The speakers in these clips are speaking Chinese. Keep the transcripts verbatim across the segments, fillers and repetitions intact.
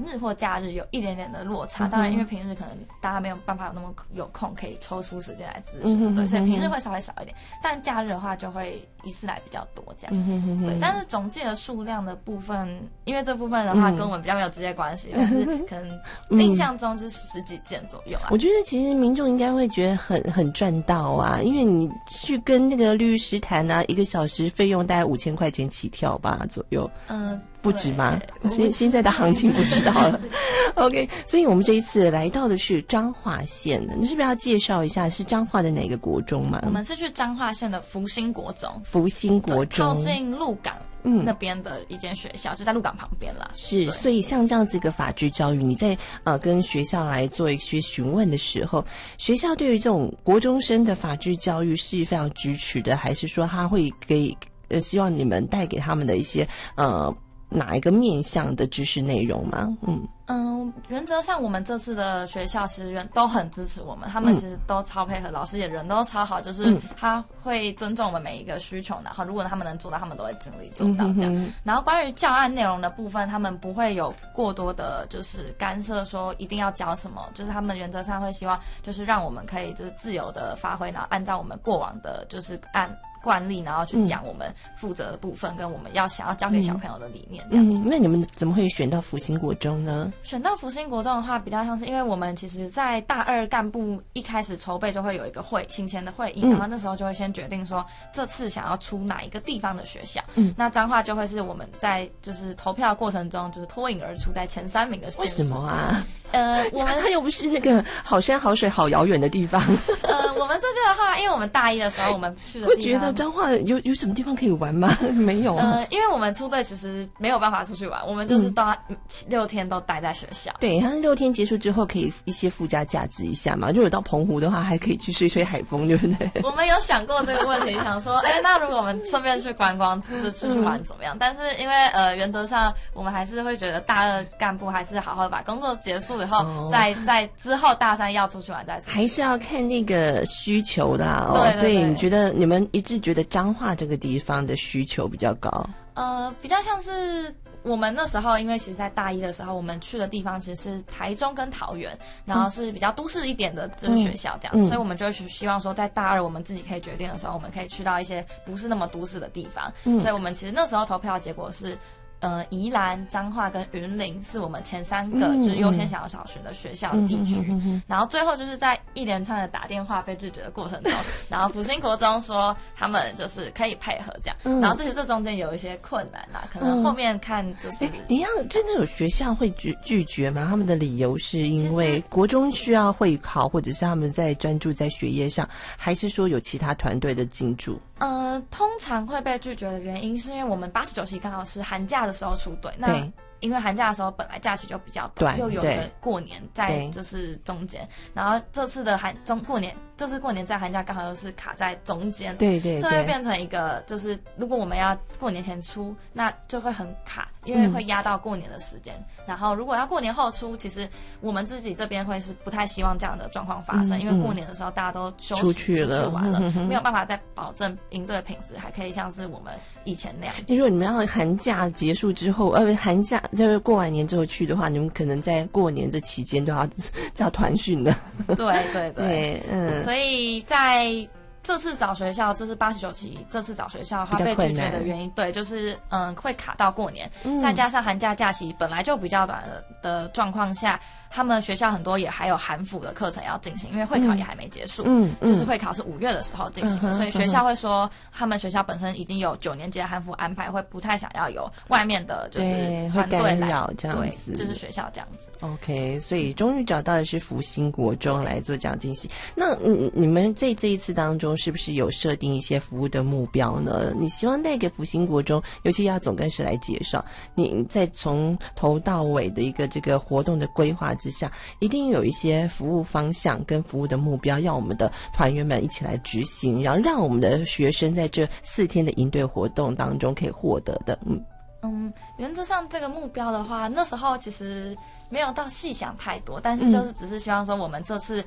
平日或假日有一点点的落差。嗯、当然，因为平日可能大家没有办法有那么有空可以抽出时间来咨询，嗯、对，所以平日会稍微少一点，但假日的话就会一次来比较多这样。嗯、对，但是总计的数量的部分，因为这部分的话跟我们比较没有直接关系，但是可能印象中就是十几件左右啊。 我觉得其实民众应该会觉得很很赚到啊，因为你去跟那个律师谈啊，一个小时费用大概五千块钱起跳吧左右。嗯。不止吗？现现在的行情不知道了。OK， 所以我们这一次来到的是彰化县的，你是不是要介绍一下是彰化的哪个国中吗？ 我们是去彰化县的福兴国中， 福兴国中靠近鹿港。嗯，那边的一间学校就在鹿港旁边啦。 是，所以像这样子一个法治教育，你在呃跟学校来做一些询问的时候，学校对于这种国中生的法治教育是非常支持的，还是说他会给呃希望你们带给他们的一些呃哪一个面向的知识内容吗？嗯嗯，原则上我们这次的学校其实都很支持我们，他们其实都超配合，老师也人都超好，就是他会尊重我们每一个需求，然后如果他们能做到，他们都会尽力做到这样。嗯、然后关于教案内容的部分，他们不会有过多的就是干涉，说一定要教什么，就是他们原则上会希望就是让我们可以就是自由的发挥，然后按照我们过往的就是按惯例，然后去讲我们负责的部分，跟我们要想要教给小朋友的理念这样子。 嗯，那你们怎么会选到福兴国中呢？ 选到福兴国中的话，比较像是因为我们其实在大二干部一开始筹备就会有一个会行前的会议，嗯、然后那时候就会先决定说这次想要出哪一个地方的学校。嗯，那彰化就会是我们在就是投票过程中就是脱颖而出在前三名的县市。 为什么啊？ 呃，我们它又不是那个好山好水好遥远的地方。 呃，我们这届的话，因为我们大一的时候我们去的地方， 会觉得彰化有有什么地方可以玩吗？没有、啊。 呃，因为我们出队其实没有办法出去玩，我们就是都要六天都待在学校。 嗯、对，它六天结束之后可以一些附加价值一下嘛。如果到澎湖的话，还可以去吹吹海风，对不对？ 我们有想过这个问题，想说，哎，那如果我们顺便去观光，就出去玩怎么样？嗯、但是因为呃，原则上我们还是会觉得大二干部还是好好把工作结束以后，哦、再在之后大三要出去玩再出去， 还是要看那个需求啦。哦， 对对对， 所以你觉得你们一致觉得彰化这个地方的需求比较高？ 呃，比较像是。我们那时候，因为其实在大一的时候，我们去的地方其实是台中跟桃园，然后是比较都市一点的这个学校这样，嗯、所以我们就会希望说，在大二我们自己可以决定的时候，我们可以去到一些不是那么都市的地方。嗯、所以我们其实那时候投票结果是。呃，宜兰、彰化跟云林是我们前三个就是优先想要找寻的学校的地区，嗯嗯嗯嗯、然后最后就是在一连串的打电话被拒绝的过程中，然后福兴国中说他们就是可以配合这样，嗯、然后这些这中间有一些困难啦，可能后面看就是。 你要真的有学校会拒拒绝吗？他们的理由是因为国中需要会考，或者是他们在专注在学业上，还是说有其他团队的进驻？ 呃，通常会被拒绝的原因是因为我们八十九期刚好是寒假的时候出队，那因为寒假的时候本来假期就比较短，又有一个过年在就是中间，然后这次的寒中过年，这次过年在寒假刚好又是卡在中间， 对对， 这会变成一个就是如果我们要过年前出，那就会很卡，因为会压到过年的时间。嗯、然后如果要过年后出，其实我们自己这边会是不太希望这样的状况发生，嗯、因为过年的时候大家都休息出去了， 出去玩了， 嗯、 没有办法再保证营队的品质，还可以像是我们以前那样。 如果你们要寒假结束之后，呃，寒假就是过完年之后去的话，你们可能在过年这期间都要叫团训的。 对对 对, 对，嗯，所以在这次找学校，这是八十九期，这次找学校它被拒绝的原因，对，就是嗯会卡到过年，嗯、再加上寒假假期本来就比较短的的状况下。他们学校很多也还有寒辅的课程要进行，因为会考也还没结束，嗯，嗯就是会考是五月的时候进行的，嗯、所以学校会说，他们学校本身已经有九年级的寒辅安排，会不太想要有外面的就是团队来这样子， 对，就是学校这样子。 OK， 所以终于找到的是福兴国中来做这样进行。那嗯，你们在这一次当中是不是有设定一些服务的目标呢？你希望带给福兴国中，尤其要总干事来介绍，你在从头到尾的一个这个活动的规划之下，一定有一些服务方向跟服务的目标，要我们的团员们一起来执行，然后让我们的学生在这四天的营队活动当中可以获得的。嗯嗯，原则上这个目标的话，那时候其实没有到细想太多，但是就是只是希望说我们这次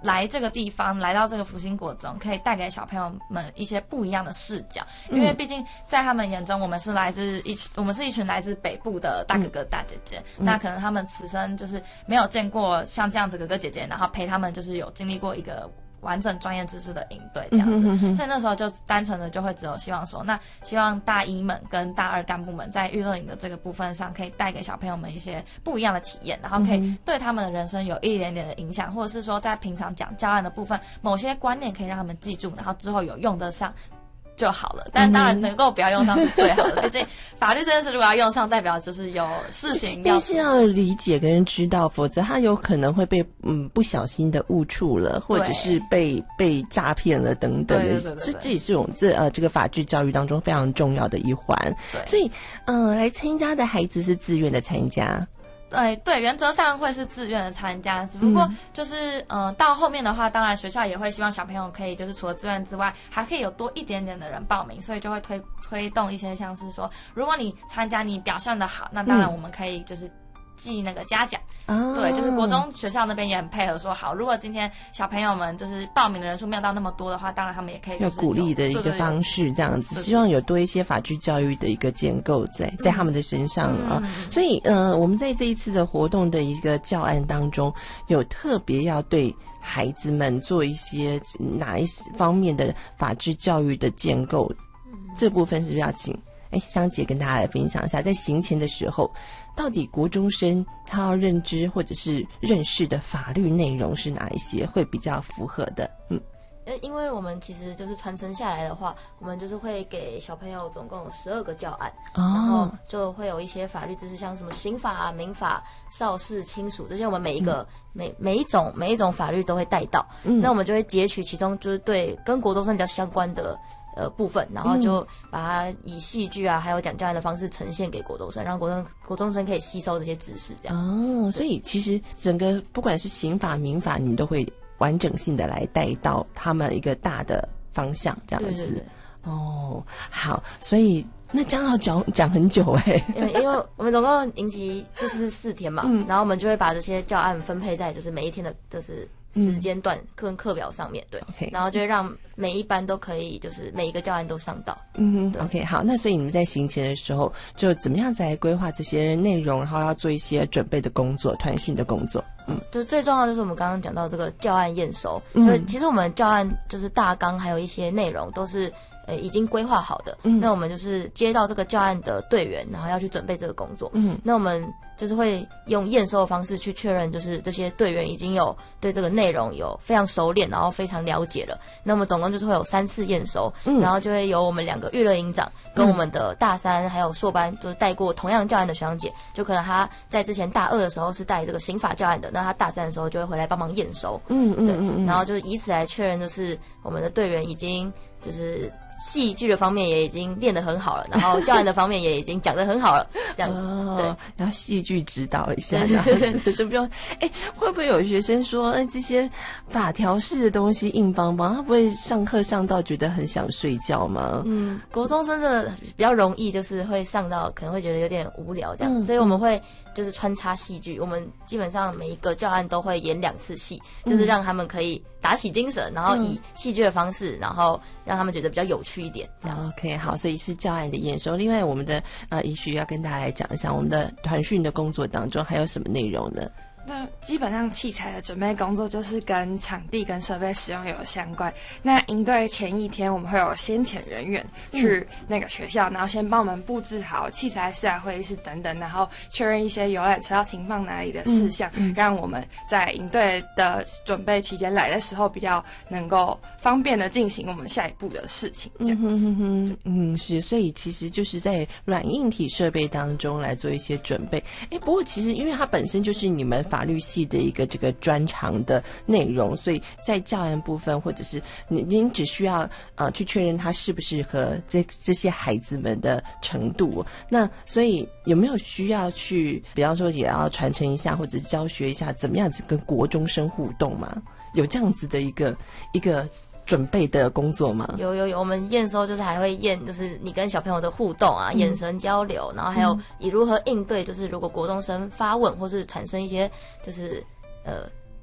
来这个地方，来到这个福星国中，可以带给小朋友们一些不一样的视角。因为毕竟在他们眼中，我们是来自一群，我们是一群来自北部的大哥哥大姐姐。嗯、那可能他们此生就是没有见过像这样子哥哥姐姐，然后陪他们就是有经历过一个完整专业知识的营队这样子，嗯、哼哼所以那时候就单纯的就会只有希望说，那希望大一们跟大二干部们在娱乐营的这个部分上，可以带给小朋友们一些不一样的体验，然后可以对他们的人生有一点点的影响，或者是说在平常讲教案的部分，某些观念可以让他们记住，然后之后有用得上就好了，但当然能够不要用上是最好的。毕竟法律这件事如果要用上，代表就是有事情要， 但是要理解跟人知道，否则他有可能会被嗯不小心的误触了，或者是被被诈骗了等等的。 对对对对对， 这这也是我们这呃这个法治教育当中非常重要的一环。所以嗯、呃，来参加的孩子是自愿的参加。 对对，原则上会是自愿的参加，只不过就是嗯、呃，到后面的话，当然学校也会希望小朋友可以就是除了自愿之外，还可以有多一点点的人报名，所以就会推推动一些像是说，如果你参加你表现得好，那当然我们可以就是记那个嘉奖。 哦、 对，就是国中学校那边也很配合说好，如果今天小朋友们就是报名的人数没有到那么多的话，当然他们也可以有鼓励的一个方式这样子，希望有多一些法治教育的一个建构在在他们的身上啊。嗯、所以呃，我们在这一次的活动的一个教案当中，有特别要对孩子们做一些哪一方面的法治教育的建构，嗯、这部分是不是要请哎香姐跟大家来分享一下，在行前的时候，到底国中生他要认知或者是认识的法律内容是哪一些会比较符合的？嗯， 呃，因为我们其实就是传承下来的话，我们就是会给小朋友总共有十二个教案，哦、然后就会有一些法律知识，像什么刑法啊、民法、少事、亲属这些，我们每一个、嗯、每每一种每一种法律都会带到。嗯，那我们就会截取其中就是对跟国中生比较相关的呃部分，然后就把它以戏剧啊，还有讲教案的方式呈现给国中生，让国中国中生可以吸收这些知识，这样。 哦，所以其实整个不管是刑法、民法，你们都会完整性的来带到他们一个大的方向，这样子。 对对对。 哦，好，所以那这样要讲讲很久哎、欸。 因为因为我们总共营期这次是四天嘛，嗯、然后我们就会把这些教案分配在就是每一天的，就是时间段跟课表上面，对， okay. 然后就会让每一班都可以，就是每一个教案都上到。 嗯哼 ，OK， 好，那所以你们在行前的时候，就怎么样子来规划这些内容，然后要做一些准备的工作、团训的工作。 嗯，就最重要的就是我们刚刚讲到这个教案验收，嗯、就其实我们教案就是大纲还有一些内容都是呃已经规划好的。嗯，那我们就是接到这个教案的队员，然后要去准备这个工作。嗯，那我们就是会用验收的方式去确认，就是这些队员已经有对这个内容有非常熟练，然后非常了解了。那么总共就是会有三次验收，嗯、然后就会有我们两个育乐营长跟我们的大三还有硕班，就是带过同样教案的学长姐，就可能他在之前大二的时候是带这个刑法教案的，那他大三的时候就会回来帮忙验收。嗯嗯，对，嗯然后就以此来确认，就是我们的队员已经就是戏剧的方面也已经练得很好了，然后教案的方面也已经讲得很好了，这样子。哦、对， 然后戏剧指导一下，这样子就不用。哎，会不会有学生说，哎，这些法条式的东西硬邦邦，他不会上课上到觉得很想睡觉吗？ 嗯，国中生这比较容易，就是会上到可能会觉得有点无聊这样，嗯、所以我们会就是穿插戏剧，我们基本上每一个教案都会演两次戏，就是让他们可以打起精神，然后以戏剧的方式，然后让他们觉得比较有趣一点。 OK， 好，所以是教案的验收。另外，我们的呃，也许要跟大家来讲一下，我们的团训的工作当中还有什么内容呢？ 那基本上器材的准备工作就是跟场地跟设备使用有相关。那营队前一天我们会有先遣人员去那个学校，嗯、然后先帮我们布置好器材室啊、会议室等等，然后确认一些游览车要停放哪里的事项，嗯嗯、让我们在营队的准备期间来的时候比较能够方便的进行我们下一步的事情。这样子，嗯哼哼，嗯，是，所以其实就是在软硬体设备当中来做一些准备。哎，不过其实因为它本身就是你们法律系的一个这个专长的内容，所以在教案部分或者是你您只需要呃去确认它适不适合这这些孩子们的程度。那所以有没有需要去，比方说也要传承一下或者是教学一下怎么样子跟国中生互动吗？有这样子的一个一个准备的工作吗？ 有有有，我们验收就是还会验，就是你跟小朋友的互动啊，嗯、眼神交流，然后还有以如何应对，就是如果国中生发问或是产生一些就是呃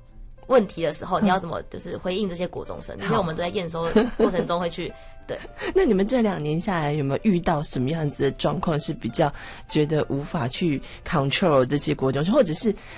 问题的时候，你要怎么就是回应这些国中生？这些我们都在验收的过程中会去对。 那你们这两年下来有没有遇到什么样子的状况是比较觉得无法去 control 这些国中生，或者是